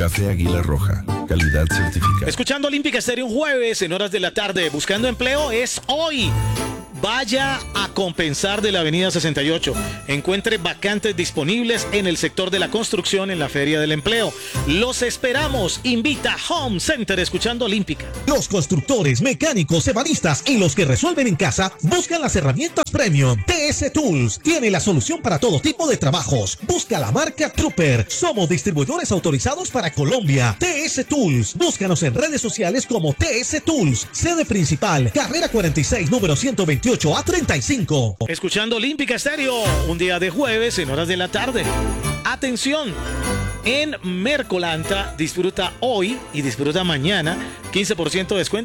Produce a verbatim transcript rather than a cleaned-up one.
Café Águila Roja, calidad certificada. Escuchando Olímpica Estéreo un jueves en horas de la tarde. Buscando empleo es hoy. Vaya a Compensar de la Avenida sesenta y ocho. Encuentre vacantes disponibles en el sector de la construcción en la Feria del Empleo. Los esperamos. Invita Home Center escuchando Olímpica. Los constructores, mecánicos, ebanistas y los que resuelven en casa buscan las herramientas premium. T S Tools tiene la solución para todo tipo de trabajos. Busca la marca Trooper. Somos distribuidores autorizados para Colombia. T S Tools. Búscanos en redes sociales como T S Tools. Sede principal, carrera cuarenta y seis, número ciento veintiocho a treinta y cinco. Escuchando Olímpica Estéreo, un día de jueves en horas de la tarde. Atención, en Mercolanta disfruta hoy y disfruta mañana quince por ciento de descuento